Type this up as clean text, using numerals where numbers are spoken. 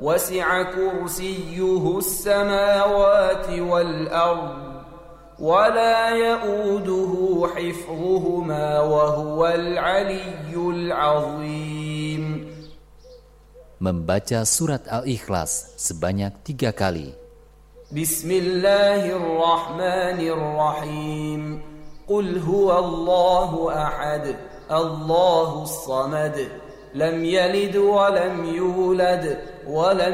وسع كرسيه السماوات والأرض ولا يؤوده حفظهما وهو العلي العظيم. Membaca surat Al-Ikhlas sebanyak 3 kali. Bismillahirrahmanirrahim. Qul huwallahu ahad, Allahus samad, lam yalid wa lam yulad wa lam